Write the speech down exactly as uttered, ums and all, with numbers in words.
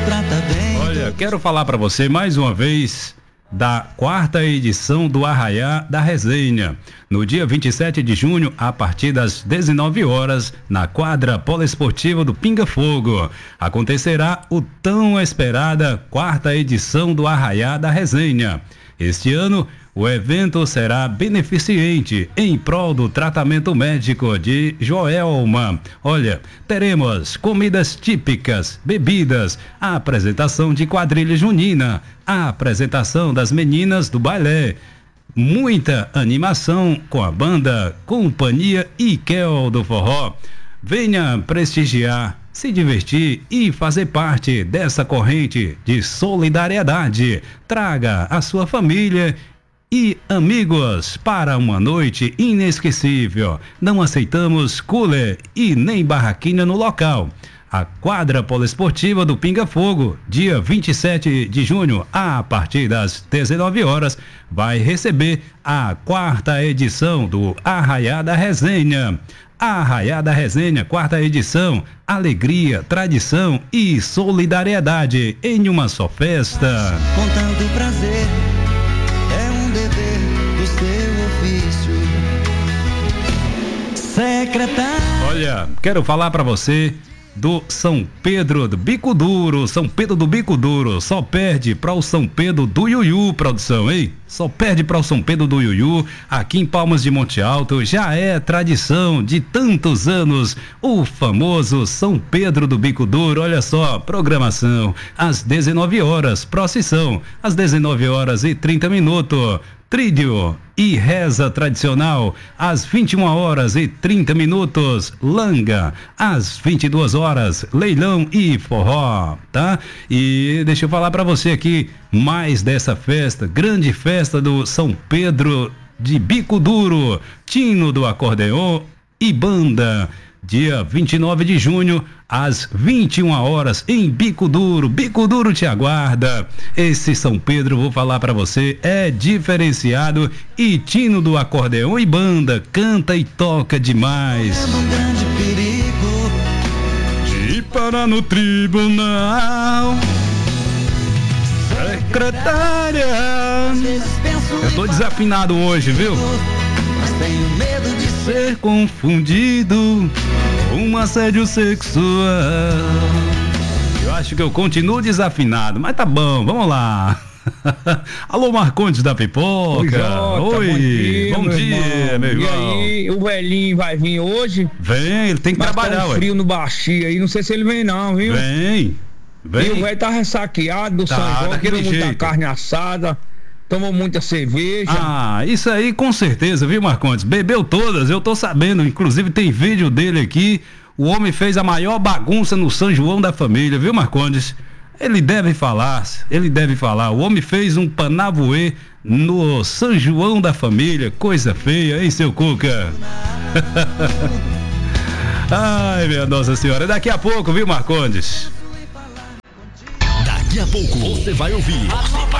trata bem. Olha, quero falar para você mais uma vez da quarta edição do Arraiá da Resenha. No dia vinte e sete de junho, a partir das dezenove horas, na quadra poliesportiva do Pinga Fogo, acontecerá o tão esperada quarta edição do Arraiá da Resenha. Este ano, o evento será beneficente em prol do tratamento médico de Joelma. Olha, teremos comidas típicas, bebidas, a apresentação de quadrilha junina, a apresentação das meninas do bailé, muita animação com a banda Companhia Iquel do Forró. Venha prestigiar, se divertir e fazer parte dessa corrente de solidariedade. Traga a sua família e amigos para uma noite inesquecível. Não aceitamos cooler e nem barraquinha no local. A quadra poliesportiva do Pinga Fogo, dia vinte e sete de junho, a partir das dezenove horas, vai receber a quarta edição do Arraiá da Resenha. Arraiá da Resenha, quarta edição, alegria, tradição e solidariedade em uma só festa. Com tanto prazer, é um dever do seu ofício. Secretário. Olha, quero falar pra você do São Pedro do Bico Duro, São Pedro do Bico Duro, só perde para o São Pedro do Iuiú, produção, hein? Só perde para o São Pedro do Iuiú, aqui em Palmas de Monte Alto, já é tradição de tantos anos, o famoso São Pedro do Bico Duro. Olha só, programação, às dezenove horas, procissão, às dezenove horas e trinta minutos, trídio e reza tradicional, às vinte e uma horas e trinta minutos, langa, às vinte e duas horas, leilão e forró, tá? E deixa eu falar pra você aqui mais dessa festa, grande festa do São Pedro de Bico Duro, tino do acordeon e banda. Dia vinte e nove de junho, às vinte e uma horas, em Bico Duro. Bico Duro te aguarda. Esse São Pedro, vou falar pra você, é diferenciado e tino do acordeão e banda, canta e toca demais. Um grande perigo de parar no tribunal. Secretária, eu tô desafinado hoje, viu? Mas tenho medo de Ser confundido, um assédio sexual. Eu acho que eu continuo desafinado, mas tá bom, vamos lá. Alô, Marcondes da Pipoca. Oi, Jota, Oi, bom dia, bom meu dia, irmão. meu irmão. E aí, o velhinho vai vir hoje? Vem, ele tem que Mas trabalhar, tá um ué. frio no baixio aí, não sei se ele vem não, viu? Vem, vem. E o velho tá ressaqueado do Tá, São João, daquele comeu muita jeito. carne assada, tomou muita cerveja. Ah, isso aí com certeza, viu, Marcondes? Bebeu todas, eu tô sabendo, inclusive tem vídeo dele aqui. O homem fez a maior bagunça no São João da família, viu, Marcondes? Ele deve falar, ele deve falar. O homem fez um panavoê no São João da família, coisa feia, hein, seu Cuca? Ai, minha Nossa Senhora, daqui a pouco, viu, Marcondes? Daqui a pouco você vai ouvir. Você vai